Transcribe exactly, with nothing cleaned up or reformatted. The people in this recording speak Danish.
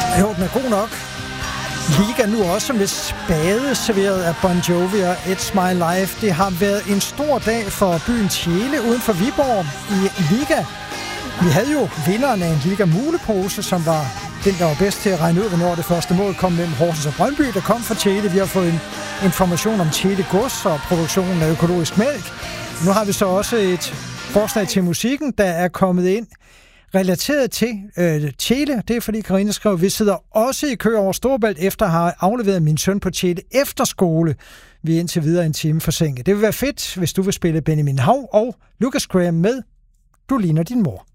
Jo, den er god nok. Liga nu også med spade serveret af Bon Jovi og It's My Life. Det har været en stor dag for byen Tjele uden for Viborg i Liga. Vi havde jo vinderen af en Liga mulepose, som var den, der var bedst til at regne ud, hvornår det første mål kom mellem Horsens og Brøndby, der kom fra Tjele. Vi har fået en information om Tjele Gods og produktionen af økologisk mælk. Nu har vi så også et forslag til musikken, der er kommet ind relateret til øh, Tjele. Det er fordi Karina skrev, at vi sidder også i kø over Storebælt efter at have afleveret min søn på Tjele efterskole. Vi er indtil videre en time forsinket. Det vil være fedt, hvis du vil spille Benjamin Hav og Lucas Graham med Du ligner din mor.